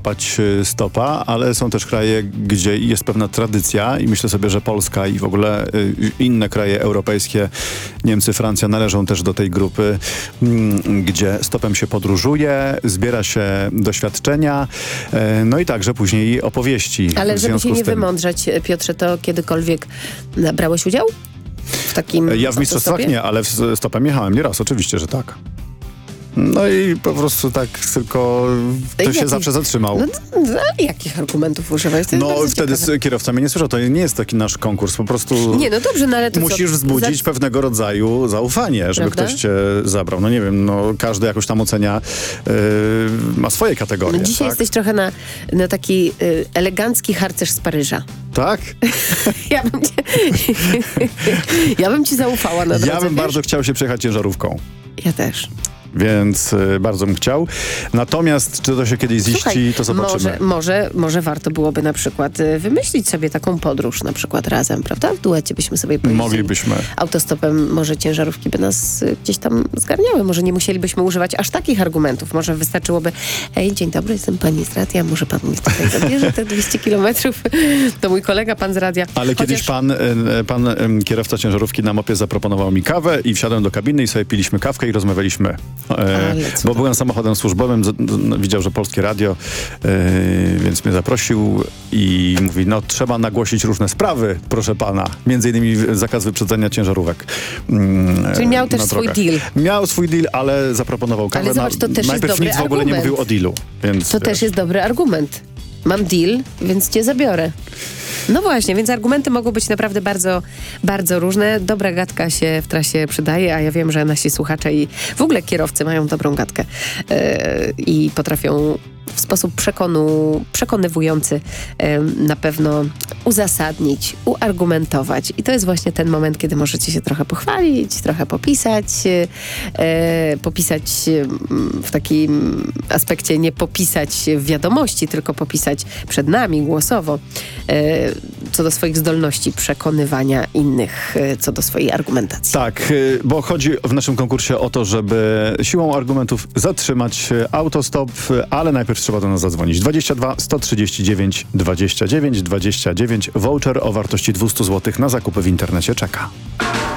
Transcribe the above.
złapać stopa, ale są też kraje, gdzie jest pewna tradycja i myślę sobie, że Polska i w ogóle inne kraje europejskie, Niemcy, Francja należą też do tej grupy, gdzie stopem się podróżuje, zbiera się doświadczenia, no i także później opowieści. Ale żeby się nie wymądrzeć, Piotrze, to kiedykolwiek brałeś udział w takim Ja w mistrzostwach nie, ale stopem jechałem nieraz, oczywiście, że tak. No i po prostu tak tylko to się zawsze zatrzymał. No, jakich argumentów używałeś? No wtedy kierowca mnie nie słyszał. To nie jest taki nasz konkurs. Po prostu nie, no dobrze, no ale to musisz wzbudzić pewnego rodzaju zaufanie, żeby ktoś cię zabrał. No nie wiem, no każdy jakoś tam ocenia, ma swoje kategorie. No, dzisiaj tak? jesteś trochę na taki elegancki harcerz z Paryża. Tak? Ja bym ci zaufała na drodze. Ja bym bardzo chciał się przejechać ciężarówką. Ja też. Więc bardzo bym chciał. Natomiast czy to się kiedyś ziści, to zobaczymy. Może warto byłoby na przykład wymyślić sobie taką podróż na przykład razem, prawda? W duecie byśmy sobie pojeździli. Moglibyśmy. Autostopem może ciężarówki by nas gdzieś tam zgarniały. Może nie musielibyśmy używać aż takich argumentów. Może wystarczyłoby: hej, dzień dobry, jestem pani z radia, może pan mnie tutaj zabierze te 200 kilometrów? To mój kolega, pan z radia. Ale kiedyś pan kierowca ciężarówki na mopie zaproponował mi kawę i wsiadłem do kabiny i sobie piliśmy kawkę i rozmawialiśmy. Bo byłem samochodem służbowym, widział, że Polskie Radio, więc mnie zaprosił i mówi, no trzeba nagłosić różne sprawy, proszę pana. Między innymi zakaz wyprzedzenia ciężarówek. Czyli miał też swój deal. Miał swój deal, ale zaproponował kawę. Ale zobacz, to też najpierw jest dobry nic w ogóle argument. nie mówił o dealu. Więc, to też jest dobry argument. Mam deal, więc cię zabiorę. No właśnie, więc argumenty mogą być naprawdę bardzo, bardzo różne. Dobra gadka się w trasie przydaje, a ja wiem, że nasi słuchacze i w ogóle kierowcy mają dobrą gadkę i potrafią w sposób przekonywujący na pewno uzasadnić, uargumentować. I to jest właśnie ten moment, kiedy możecie się trochę pochwalić, trochę popisać. Popisać w takim aspekcie nie popisać w wiadomości, tylko popisać przed nami głosowo co do swoich zdolności przekonywania innych, co do swojej argumentacji. Tak, bo chodzi w naszym konkursie o to, żeby siłą argumentów zatrzymać autostop, ale najpierw trzeba do nas zadzwonić. 22 139 29 29. Voucher o wartości 200 zł na zakupy w internecie czeka.